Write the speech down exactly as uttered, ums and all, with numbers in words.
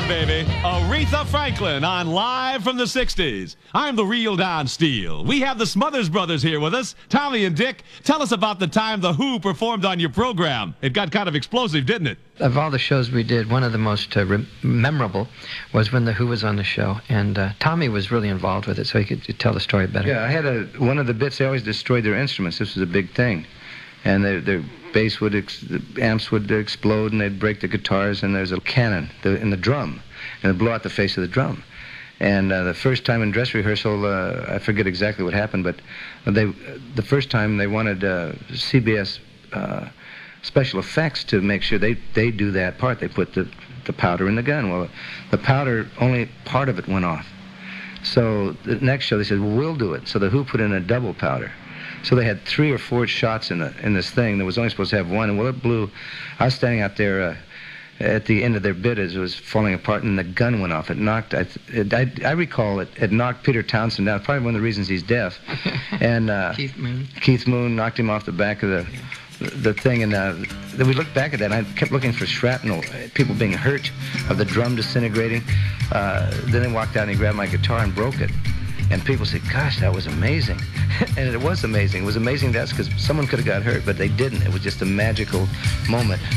baby. Aretha Franklin on Live from the sixties. I'm the real Don Steele. We have the Smothers Brothers here with us. Tommy and Dick, tell us about the time The Who performed on your program. It got kind of explosive, didn't it? Of all the shows we did, one of the most uh, re- memorable was when The Who was on the show. And uh, Tommy was really involved with it, so he could tell the story better. Yeah, I had a, one of the bits, they always destroyed their instruments. This was a big thing. And their, their bass would, ex- the amps would explode, and they'd break the guitars, and there's a cannon the, in the drum, and it'd blow out the face of the drum. And uh, the first time in dress rehearsal, uh, I forget exactly what happened, but they, the first time they wanted uh, C B S uh, special effects to make sure they, they do that part. They put the, the powder in the gun. Well, the powder, only part of it went off. So the next show, they said, well, we'll do it. So the Who put in a double powder. So they had three or four shots in the, in this thing. There was only supposed to have one, and well, it blew. I was standing out there uh, at the end of their bit as it was falling apart, and the gun went off. It knocked, I, it, I, I recall it, it knocked Peter Townsend down, probably one of the reasons he's deaf. And uh, Keith Moon. Keith Moon knocked him off the back of the the thing, and uh, then we looked back at that, and I kept looking for shrapnel, people being hurt, of the drum disintegrating. Uh, then they walked out and he grabbed my guitar and broke it. And people said, gosh, that was amazing. And it was amazing. It was amazing to us because someone could have got hurt, but they didn't. It was just a magical moment.